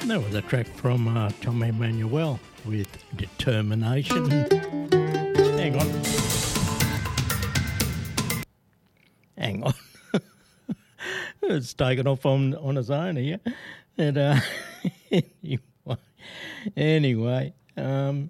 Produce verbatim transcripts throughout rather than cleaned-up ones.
That was a track from uh, Tom Emmanuel with Determination. Hang on. Hang on. It's taken off on, on its own here. And uh, anyway, anyway um,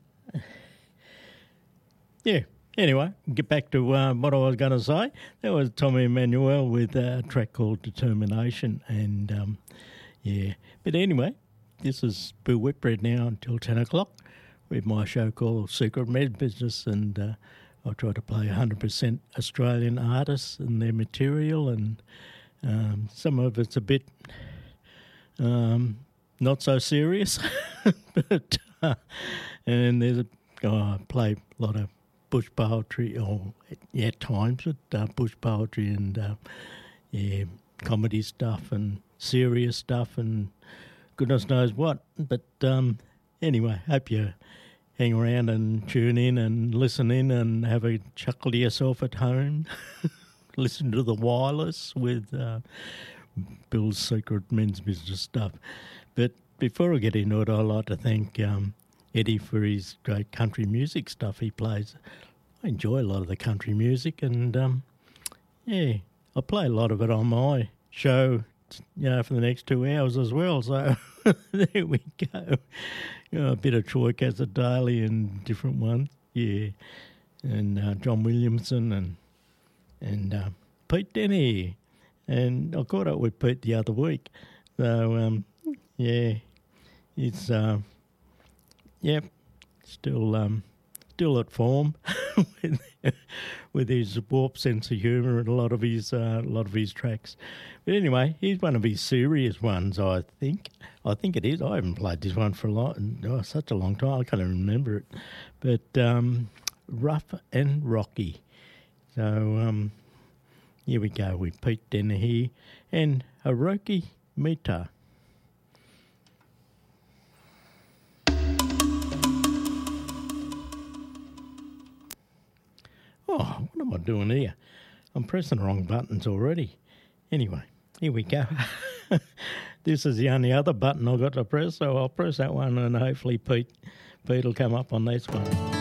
yeah. Anyway, get back to uh, what I was going to say. That was Tommy Emmanuel with a track called Determination. And, um, yeah. But anyway, this is Bill Whitbread now until ten o'clock with my show called Secret Med Business. And uh, I try to play one hundred percent Australian artists and their material. And um, some of it's a bit um, not so serious. but uh, And there's a, oh, I play a lot of bush poetry, or yeah, at times, but uh, bush poetry and uh, yeah, comedy stuff and serious stuff and goodness knows what. But um, anyway, hope you hang around and tune in and listen in and have a chuckle to yourself at home. Listen to the Wireless with uh, Bill's Secret Men's Business stuff. But before I get into it, I'd like to thank Um, Eddie for his great country music stuff he plays. I enjoy a lot of the country music, and um, yeah, I play a lot of it on my show, you know, for the next two hours as well. So there we go. You know, a bit of Troy Casadale and different ones, yeah, and uh, John Williamson and and uh, Pete Denny, and I caught up with Pete the other week. So um, yeah, it's. Uh, Yep, still um, still at form with, with his warped sense of humour and a lot of his uh, a lot of his tracks. But anyway, he's one of his serious ones, I think. I think it is. I haven't played this one for a long, oh, such a long time. I can't even remember it. But um, Rough and Rocky. So um, here we go with Pete Dennehy and Hiroki Mita. Oh, what am I doing here? I'm pressing the wrong buttons already. Anyway, here we go. This is the only other button I've got to press, so I'll press that one and hopefully Pete, Pete will come up on this one.